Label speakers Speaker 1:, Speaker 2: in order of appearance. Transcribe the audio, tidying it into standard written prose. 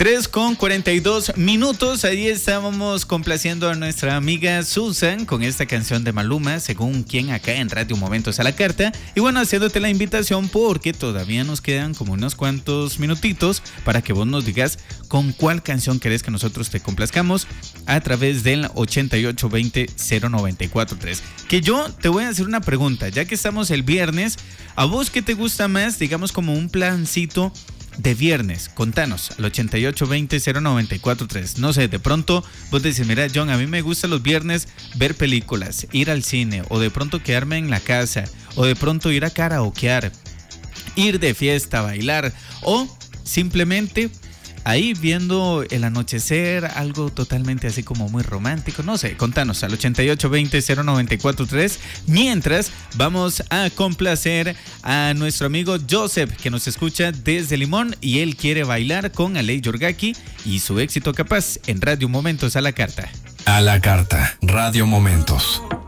Speaker 1: 3:42. Ahí estábamos complaciendo a nuestra amiga Susan con esta canción de Maluma, según quien acá en Radio Momentos a la Carta. Y bueno, haciéndote la invitación porque todavía nos quedan como unos cuantos minutitos para que vos nos digas con cuál canción querés que nosotros te complazcamos a través del 8820-0943. Que yo te voy a hacer una pregunta, ya que estamos el viernes, ¿a vos qué te gusta más, digamos, como un plancito de viernes? Contanos al 8820-0943. No sé, de pronto vos decís, mira, John, a mí me gusta los viernes ver películas, ir al cine, o de pronto quedarme en la casa, o de pronto ir a karaokear, ir de fiesta, bailar, o simplemente ahí viendo el anochecer, algo totalmente así como muy romántico. No sé, contanos al 8820-0943. Mientras vamos a complacer a nuestro amigo Joseph, que nos escucha desde Limón, y él quiere bailar con Aley Yorgaki y su éxito capaz en Radio Momentos a la Carta.
Speaker 2: A la Carta, Radio Momentos.